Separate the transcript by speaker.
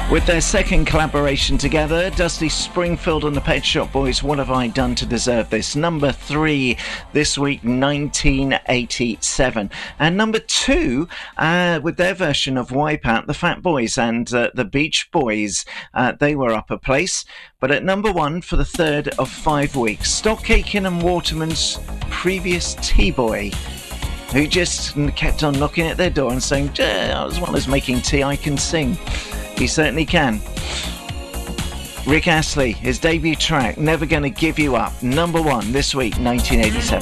Speaker 1: With their second collaboration together, Dusty Springfield and the Pet Shop Boys, What Have I Done to Deserve This? Number 3 this week, 1987. And number 2, with their version of Wipeout, the Fat Boys and the Beach Boys, they were up a place. But at number 1 for the third of 5 weeks, Stock Aitken and Waterman's Previous T-Boy, who just kept on knocking at their door and saying, as well as making tea, I can sing. He certainly can. Rick Astley, his debut track, Never Gonna Give You Up, number 1 this week, 1987.